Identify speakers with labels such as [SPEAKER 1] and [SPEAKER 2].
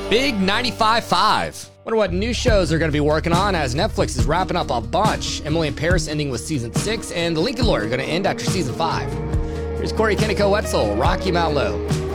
[SPEAKER 1] Big 95.5. Wonder what new shows are going to be working on as Netflix is wrapping up a bunch. Emily in Paris ending with season 6, and The Lincoln Lawyer going to end after season 5. Here's Corey Kenneko Wetzel, Rocky Mount Low.